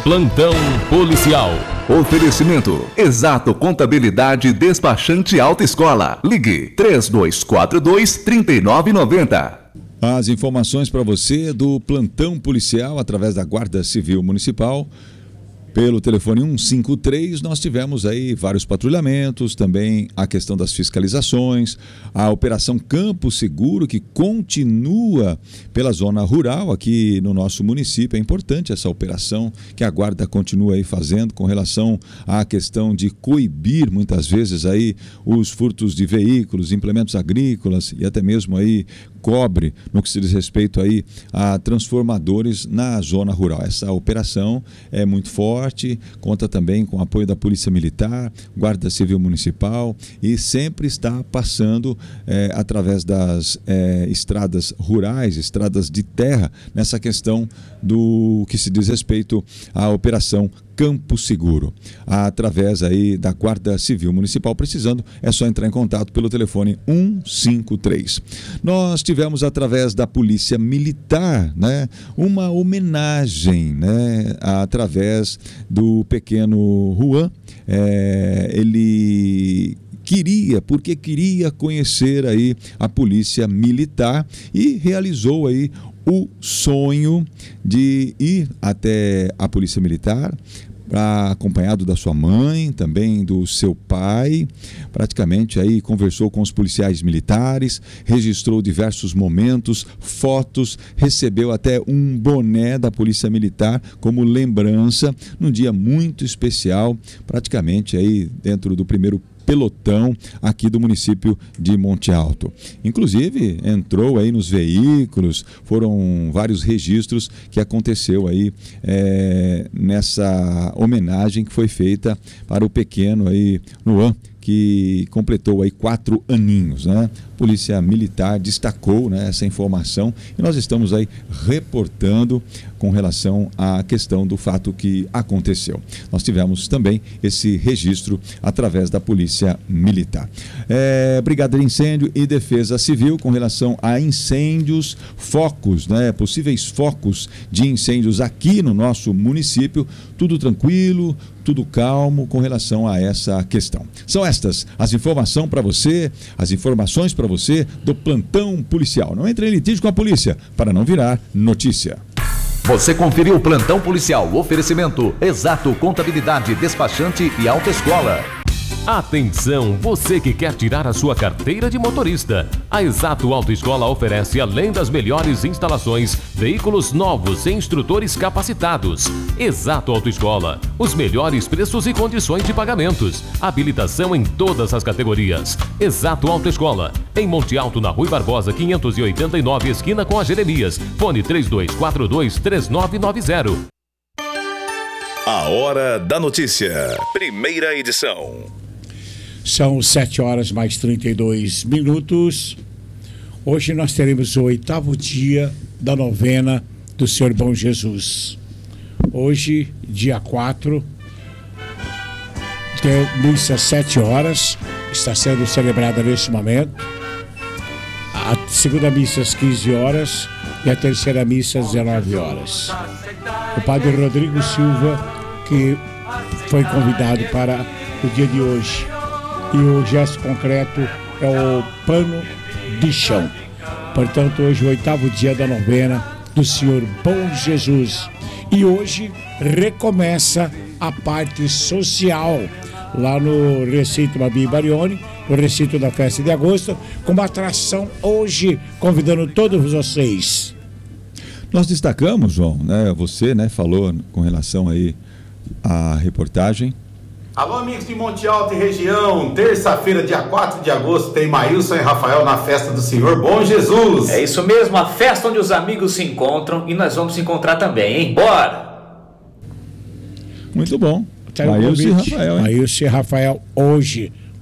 Plantão policial. Oferecimento: Exato Contabilidade Despachante Autoescola. Ligue 3242-3990. As informações para você do plantão policial através da Guarda Civil Municipal. Pelo telefone 153, nós tivemos aí vários patrulhamentos, também a questão das fiscalizações, a Operação Campo Seguro, que continua pela zona rural aqui no nosso município. É importante essa operação que a Guarda continua aí fazendo com relação à questão de coibir, muitas vezes, aí os furtos de veículos, implementos agrícolas e até mesmo aí cobre no que se diz respeito aí a transformadores na zona rural. Essa operação é muito forte, conta também com o apoio da Polícia Militar, Guarda Civil Municipal e sempre está passando através das estradas rurais, estradas de terra, nessa questão do que se diz respeito à Operação Campo Seguro. Através aí da Guarda Civil Municipal, precisando, é só entrar em contato pelo telefone 153. Nós tivemos através da Polícia Militar, né, uma homenagem, né, através do pequeno Juan. Ele queria conhecer aí a Polícia Militar e realizou aí o sonho de ir até a Polícia Militar, acompanhado da sua mãe, também do seu pai. Praticamente aí conversou com os policiais militares, registrou diversos momentos, fotos, recebeu até um boné da Polícia Militar como lembrança, num dia muito especial, praticamente aí dentro do primeiro pelotão aqui do município de Monte Alto. Inclusive, entrou aí nos veículos, foram vários registros que aconteceu aí nessa homenagem que foi feita para o pequeno aí, Juan, que completou aí 4 aninhos, né? Polícia Militar destacou, né, essa informação e nós estamos aí reportando com relação à questão do fato que aconteceu. Nós tivemos também esse registro através da Polícia Militar. Brigada de Incêndio e Defesa Civil com relação a incêndios, focos, né, possíveis focos de incêndios aqui no nosso município, tudo tranquilo, tudo calmo com relação a essa questão. São estas as informações para você, do plantão policial. Não entre em litígio com a polícia para não virar notícia. Você conferiu o plantão policial. Oferecimento: Exato Contabilidade Despachante e Autoescola. Atenção, você que quer tirar a sua carteira de motorista. A Exato Autoescola oferece, além das melhores instalações, veículos novos e instrutores capacitados. Exato Autoescola, os melhores preços e condições de pagamentos. Habilitação em todas as categorias. Exato Autoescola, em Monte Alto, na Rui Barbosa 589, esquina com a Jeremias. Fone 3242-3990. A Hora da Notícia, primeira edição. São 7h mais 32. Hoje nós teremos o 8º dia da novena do Senhor Bom Jesus. Hoje, dia 4, tem missa às 7 horas, está sendo celebrada neste momento. A segunda missa às 15 horas e a terceira missa às 19 horas. O padre Rodrigo Silva, que foi convidado para o dia de hoje. E o gesto concreto é o pano de chão. Portanto, hoje é o 8º dia da novena do Senhor Bom Jesus. E hoje recomeça a parte social lá no recinto Babi Barioni, no recinto da festa de agosto, com uma atração hoje, convidando todos vocês. Nós destacamos, João, né? Você, né, falou com relação aí à reportagem. Alô, amigos de Monte Alto e região, terça-feira, dia 4 de agosto, tem Maílson e Rafael na festa do Senhor Bom Jesus. É isso mesmo, a festa onde os amigos se encontram e nós vamos se encontrar também, hein? Bora! Muito bom. Maílson e Rafael, hein? Maílson e Rafael hoje,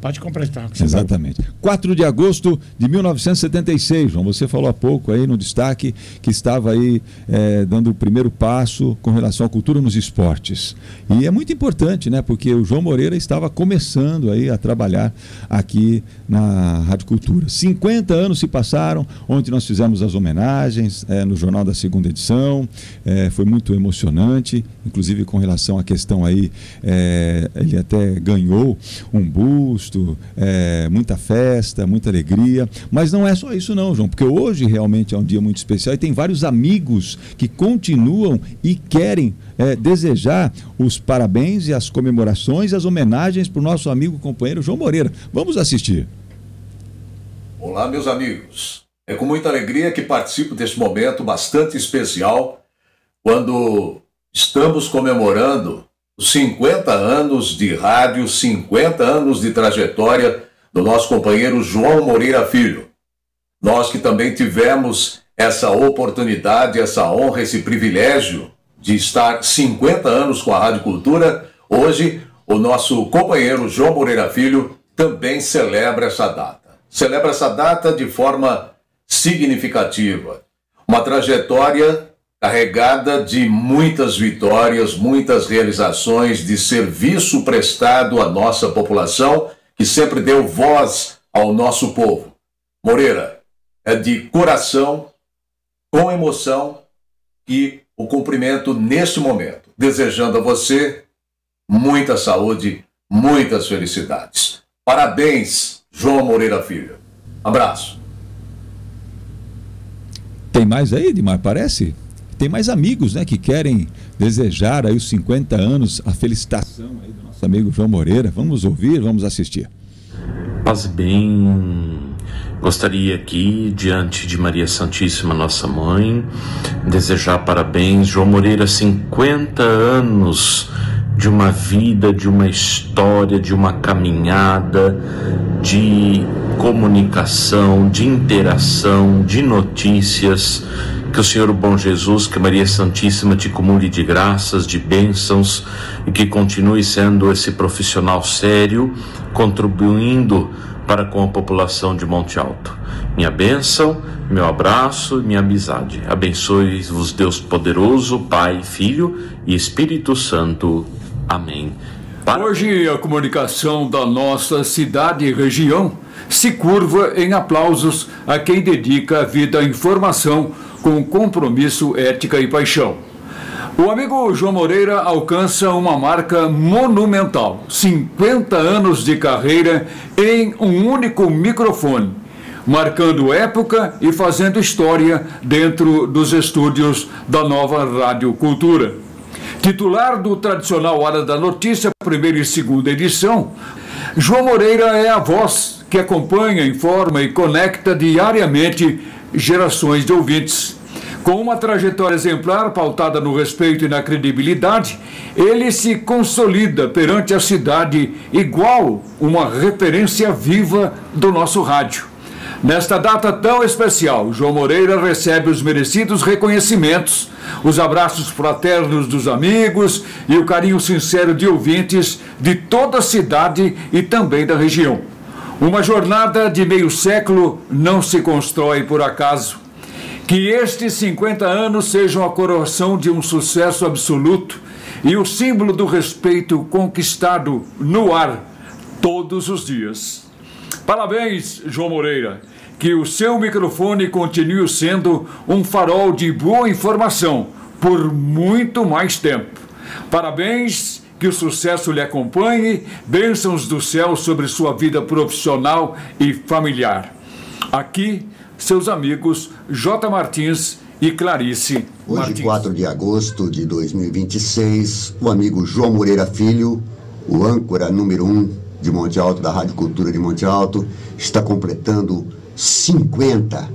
Pode completar. Exatamente. 4 de agosto de 1976, João, você falou há pouco aí no destaque que estava aí dando o primeiro passo com relação à cultura nos esportes. E é muito importante, né? Porque o João Moreira estava começando aí a trabalhar aqui na Rádio Cultura. 50 anos se passaram, ontem nós fizemos as homenagens no Jornal da Segunda Edição, foi muito emocionante, inclusive com relação à questão aí, ele até ganhou um busto, muita festa, muita alegria, mas não é só isso não, João, porque hoje realmente é um dia muito especial e tem vários amigos que continuam e querem desejar os parabéns e as comemorações e as homenagens para o nosso amigo e companheiro João Moreira. Vamos assistir. Olá, meus amigos. É com muita alegria que participo deste momento bastante especial, quando estamos comemorando os 50 anos de rádio, 50 anos de trajetória do nosso companheiro João Moreira Filho. Nós que também tivemos essa oportunidade, essa honra, esse privilégio de estar 50 anos com a Rádio Cultura, hoje o nosso companheiro João Moreira Filho também celebra essa data. Celebra essa data de forma significativa. Uma trajetória carregada de muitas vitórias, muitas realizações, de serviço prestado à nossa população, que sempre deu voz ao nosso povo. Moreira, é de coração, com emoção, que o cumprimento neste momento, desejando a você muita saúde, muitas felicidades. Parabéns, João Moreira Filho. Abraço. Tem mais aí, Edmar, parece? Tem mais amigos, né, que querem desejar aí os 50 anos, a felicitação aí do nosso amigo João Moreira. Vamos ouvir, vamos assistir. Paz bem, gostaria aqui, diante de Maria Santíssima, nossa mãe, desejar parabéns, João Moreira, 50 anos de uma vida, de uma história, de uma caminhada, de comunicação, de interação, de notícias. Que o Senhor, o bom Jesus, que Maria Santíssima te cumule de graças, de bênçãos, e que continue sendo esse profissional sério, contribuindo para com a população de Monte Alto. Minha bênção, meu abraço e minha amizade. Abençoe-vos Deus poderoso, Pai, Filho e Espírito Santo. Amém. Hoje a comunicação da nossa cidade e região se curva em aplausos a quem dedica a vida à informação com compromisso, ética e paixão. O amigo João Moreira alcança uma marca monumental, 50 anos de carreira em um único microfone, marcando época e fazendo história dentro dos estúdios da nova Rádio Cultura. Titular do tradicional Hora da Notícia, primeira e segunda edição, João Moreira é a voz que acompanha, informa e conecta diariamente gerações de ouvintes. Com uma trajetória exemplar pautada no respeito e na credibilidade, ele se consolida perante a cidade igual uma referência viva do nosso rádio. Nesta data tão especial, João Moreira recebe os merecidos reconhecimentos, os abraços fraternos dos amigos e o carinho sincero de ouvintes de toda a cidade e também da região. Uma jornada de meio século não se constrói por acaso. Que estes 50 anos sejam a coroação de um sucesso absoluto e o símbolo do respeito conquistado no ar todos os dias. Parabéns, João Moreira. Que o seu microfone continue sendo um farol de boa informação por muito mais tempo. Parabéns, que o sucesso lhe acompanhe, bênçãos do céu sobre sua vida profissional e familiar. Aqui, seus amigos J. Martins e Clarice Hoje, Martins. 4 de agosto de 2026, o amigo João Moreira Filho, o âncora número 1 de Monte Alto, da Rádio Cultura de Monte Alto, está completando 50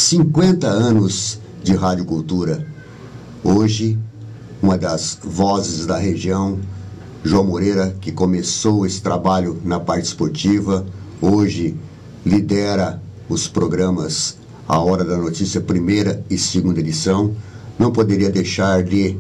anos de Rádio Cultura. Hoje, uma das vozes da região, João Moreira, que começou esse trabalho na parte esportiva, hoje lidera os programas A Hora da Notícia, primeira e segunda edição. Não poderia deixar de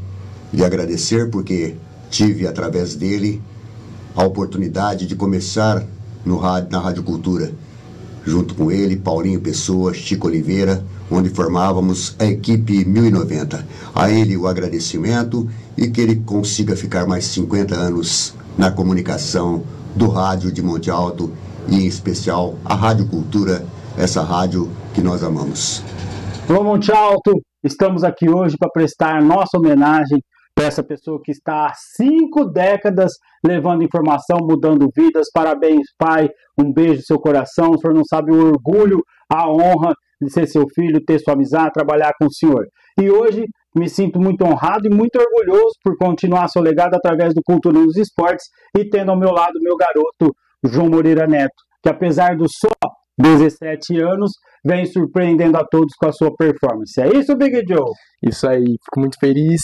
agradecer, porque tive, através dele, a oportunidade de começar na Rádio Cultura. Junto com ele, Paulinho Pessoa, Chico Oliveira, onde formávamos a equipe 1090. A ele o agradecimento e que ele consiga ficar mais 50 anos na comunicação do rádio de Monte Alto e, em especial, a Rádio Cultura, essa rádio que nós amamos. Alô, Monte Alto, estamos aqui hoje para prestar nossa homenagem para essa pessoa que está há 5 décadas levando informação, mudando vidas. Parabéns, pai. Um beijo no seu coração. O senhor não sabe o orgulho, a honra de ser seu filho, ter sua amizade, trabalhar com o senhor. E hoje me sinto muito honrado e muito orgulhoso por continuar seu legado através do Cultura nos Esportes e tendo ao meu lado meu garoto, João Moreira Neto, que apesar dos só 17 anos, vem surpreendendo a todos com a sua performance. É isso, Big Joe? Isso aí, fico muito feliz.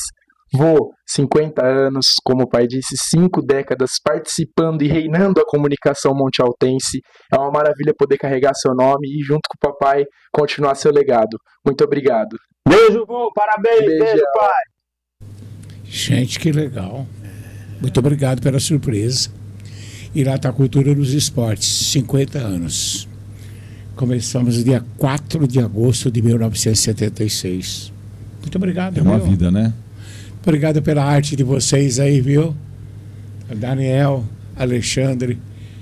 50 anos, como o pai disse, 5 décadas participando e reinando a comunicação montealtense. É uma maravilha poder carregar seu nome e, junto com o papai, continuar seu legado. Muito obrigado. Beijo, vô, parabéns, beijo, pai. Gente, que legal. Muito obrigado pela surpresa. E lá está a Cultura nos Esportes, 50 anos. Começamos dia 4 de agosto de 1976. Muito obrigado. É uma vida, né? Obrigado pela arte de vocês aí, viu? Daniel, Alexandre,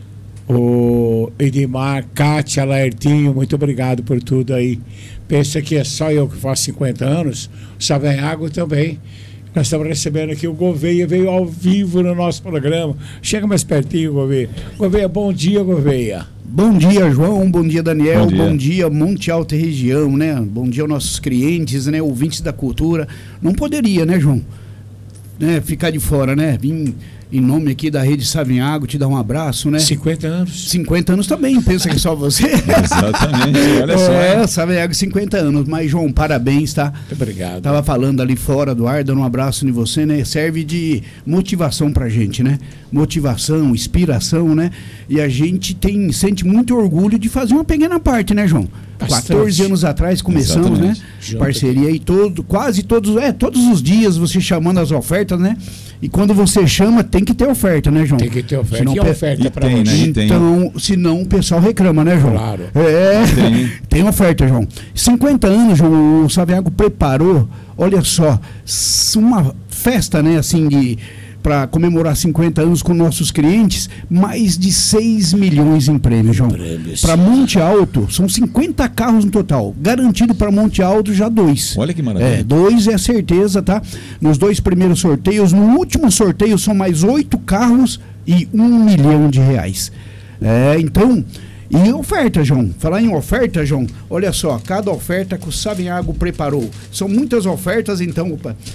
o Edmar, Kátia, Laertinho, muito obrigado por tudo aí. Pensa que é só eu que faço 50 anos? O Savanhago também. Nós estamos recebendo aqui o Gouveia, veio ao vivo no nosso programa. Chega mais pertinho, Gouveia. Gouveia, bom dia, Gouveia. Bom dia, João. Bom dia, Daniel. Bom dia, Monte Alto e região, né? Bom dia aos nossos clientes, né? Ouvintes da cultura. Não poderia, né, João? Né? Ficar de fora, né? Vim em nome aqui da Rede Savanhago te dar um abraço, né? 50 anos. 50 anos também, pensa que só você. Exatamente, olha só. Savanhago, 50 anos. Mas, João, parabéns, tá? Muito obrigado. Tava falando ali fora do ar, dando um abraço em você, né? Serve de motivação pra gente, né? Motivação, inspiração, né? E a gente sente muito orgulho de fazer uma pequena parte, né, João? Bastante. 14 anos atrás começamos, exatamente, né? Parceria aí quase todos os dias você chamando as ofertas, né? E quando você chama, tem que ter oferta, né, João? Tem que ter oferta. Senão, e oferta para você? Né? Então, senão o pessoal reclama, né, João? Claro. Tem oferta, João. 50 anos, João, o Savanhago preparou, olha só, uma festa, né, assim, para comemorar 50 anos com nossos clientes, mais de 6 milhões em prêmios, João. Para Monte Alto, são 50 carros no total. Garantido para Monte Alto, já 2. Olha que maravilha. 2 é a certeza, tá? Nos 2 primeiros sorteios, no último sorteio são mais 8 carros e R$1 milhão. Então... E oferta, João. Falar em oferta, João, olha só, cada oferta que o Savanhago preparou. São muitas ofertas, então,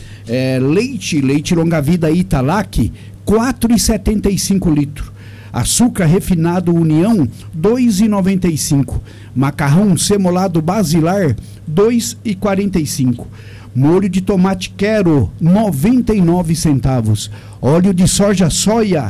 leite longa-vida Italac, 4,75 litros. Açúcar refinado União, 2,95. Macarrão semolado Basilar, 2,45. Molho de tomate Quero, 99 centavos. Óleo de soja Soia,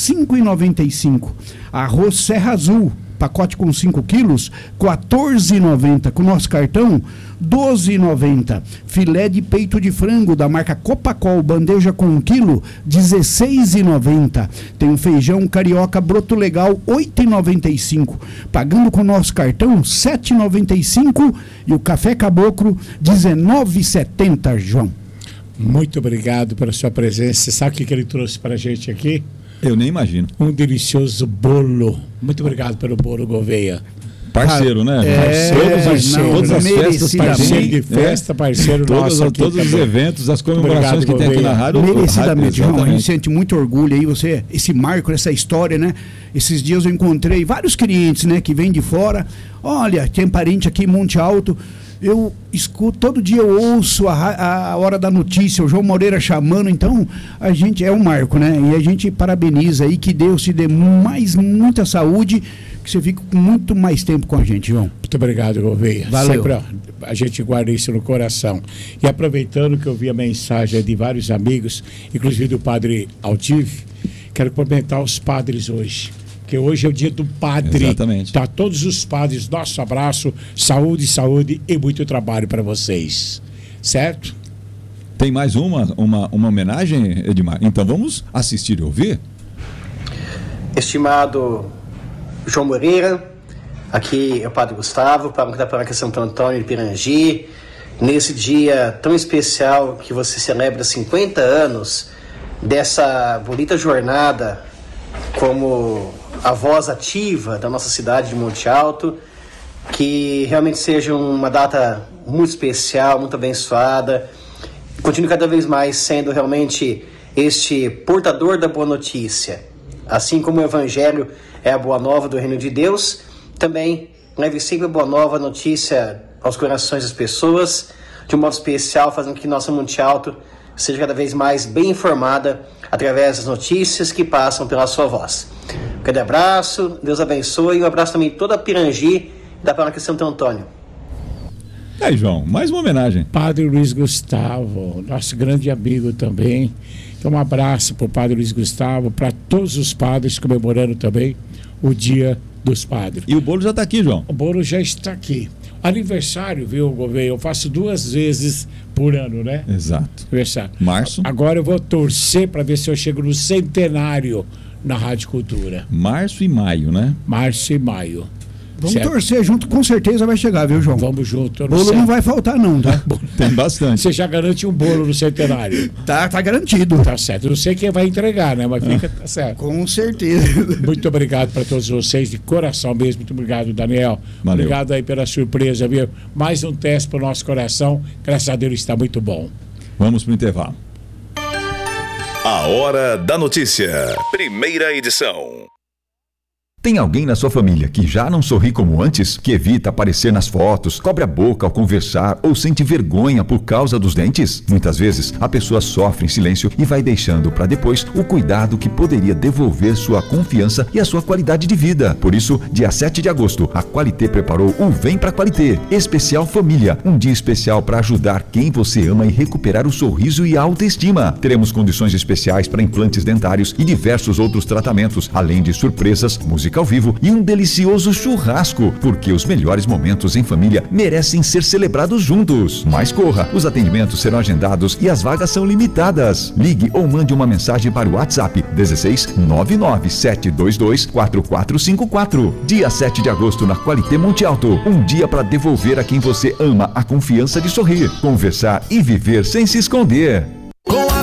5,95. Arroz Serra Azul, pacote com 5 quilos, R$14,90. Com nosso cartão, R$12,90. Filé de peito de frango da marca Copacol, bandeja com 1 quilo, R$16,90. Tem um feijão carioca broto legal, R$8,95. Pagando com nosso cartão, R$7,95. E o café caboclo, R$19,70, João. Muito obrigado pela sua presença. Você sabe o que ele trouxe para a gente aqui? Eu nem imagino. Um delicioso bolo. Muito obrigado pelo bolo, Gouveia. Parceiro, né? Parceiro. Todas as festas, parceiro de festa, parceiro nosso. Todos os eventos, as comemorações que tem aqui na rádio. Merecidamente, João. A gente sente muito orgulho aí, esse marco, essa história, né? Esses dias eu encontrei vários clientes, né? Que vêm de fora. Olha, tem parente aqui em Monte Alto. Eu escuto, todo dia eu ouço a hora da notícia, o João Moreira chamando, então a gente é um marco, né? E a gente parabeniza aí, que Deus te dê muita saúde, que você fique com muito mais tempo com a gente, João. Muito obrigado, Gouveia. Valeu. Sempre a gente guarda isso no coração. E aproveitando que eu vi a mensagem de vários amigos, inclusive do padre Altive, quero cumprimentar os padres hoje. Porque hoje é o dia do padre. Exatamente. Tá, todos os padres, nosso abraço, saúde e muito trabalho para vocês. Certo? Tem mais uma homenagem, Edmar? Então vamos assistir e ouvir? Estimado João Moreira, aqui é o Padre Gustavo, paróquio da Paróquia Santo Antônio de Pirangi. Nesse dia tão especial que você celebra 50 anos dessa bonita jornada como a voz ativa da nossa cidade de Monte Alto, que realmente seja uma data muito especial, muito abençoada, continue cada vez mais sendo realmente este portador da boa notícia. Assim como o Evangelho é a boa nova do Reino de Deus, também leve sempre a boa nova, a notícia aos corações das pessoas, de um modo especial, fazendo que nossa Monte Alto seja cada vez mais bem informada através das notícias que passam pela sua voz. Um grande abraço, Deus abençoe, e um abraço também toda a Pirangi da Paróquia Santo Antônio. Aí, João, mais uma homenagem. Padre Luiz Gustavo, nosso grande amigo também. Então, um abraço para o Padre Luiz Gustavo, para todos os padres comemorando também o Dia dos Padres. E o bolo já está aqui, João? O bolo já está aqui. Aniversário, viu, Gouveia? Eu faço 2 vezes por ano, né? Exato. Aniversário. Março. Agora eu vou torcer para ver se eu chego no centenário na Rádio Cultura. Março e maio, né? Março e maio. Vamos torcer junto, com certeza vai chegar, viu, João? Vamos junto. O bolo não vai faltar, não, tá? Tem bastante. Você já garante um bolo no centenário? Tá garantido. Tá certo. Eu não sei quem vai entregar, né? Mas fica tá certo. Com certeza. Muito obrigado para todos vocês, de coração mesmo. Muito obrigado, Daniel. Valeu. Obrigado aí pela surpresa, viu? Mais um teste para o nosso coração. Graças a Deus está muito bom. Vamos para o intervalo. A Hora da Notícia. Primeira edição. Tem alguém na sua família que já não sorri como antes? Que evita aparecer nas fotos, cobre a boca ao conversar ou sente vergonha por causa dos dentes? Muitas vezes, a pessoa sofre em silêncio e vai deixando para depois o cuidado que poderia devolver sua confiança e a sua qualidade de vida. Por isso, dia 7 de agosto, a Qualité preparou o Vem Pra Qualité, especial família. Um dia especial para ajudar quem você ama e recuperar o sorriso e a autoestima. Teremos condições especiais para implantes dentários e diversos outros tratamentos, além de surpresas, música ao vivo e um delicioso churrasco, porque os melhores momentos em família merecem ser celebrados juntos. Mas corra, os atendimentos serão agendados e as vagas são limitadas. Ligue ou mande uma mensagem para o WhatsApp 16 99722 4454. Dia 7 de agosto na Qualité Monte Alto. Um dia para devolver a quem você ama a confiança de sorrir, conversar e viver sem se esconder.